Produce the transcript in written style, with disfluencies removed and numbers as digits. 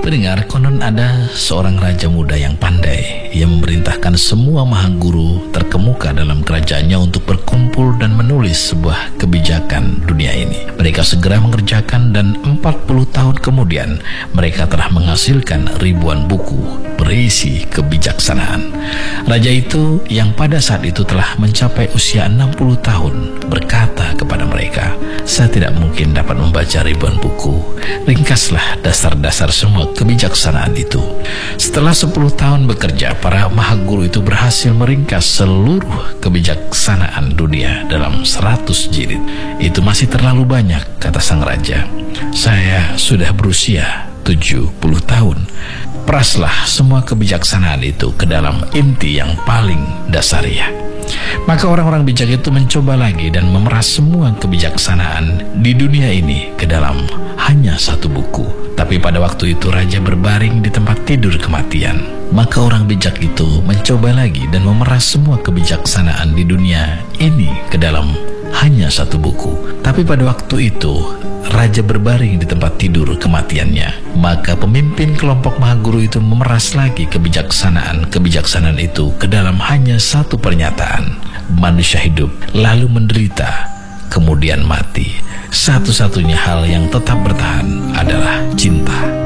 Pendengar, konon ada seorang raja muda yang pandai. Ia memerintahkan semua mahaguru terkemuka dalam kerajaannya untuk berkumpul dan menulis sebuah kebijakan dunia ini. Mereka segera mengerjakan dan 40 tahun kemudian mereka telah menghasilkan ribuan buku berisi kebijaksanaan. Raja itu yang pada saat itu telah mencapai usia 60 tahun berkata kepada mereka, "Saya tidak mungkin dapat membaca ribuan buku. Ringkaslah dasar-dasar semua kebijaksanaan itu." Setelah 10 tahun bekerja, para mahaguru itu berhasil meringkas seluruh kebijaksanaan dunia dalam 100 jilid. "Itu masih terlalu banyak," kata sang raja. "Saya sudah berusia 70 tahun. Peraslah semua kebijaksanaan itu ke dalam inti yang paling dasariah." Maka orang-orang bijak itu mencoba lagi dan memeras semua kebijaksanaan di dunia ini ke dalam hanya satu buku. Tapi pada waktu itu raja berbaring di tempat tidur kematian. Maka orang bijak itu mencoba lagi dan memeras semua kebijaksanaan di dunia ini ke dalam hanya satu buku. Tapi pada waktu itu raja berbaring di tempat tidur kematiannya. Maka pemimpin kelompok mahaguru itu memeras lagi kebijaksanaan itu ke dalam hanya satu pernyataan: manusia hidup, lalu menderita, kemudian mati. Satu-satunya hal yang tetap bertahan adalah cinta.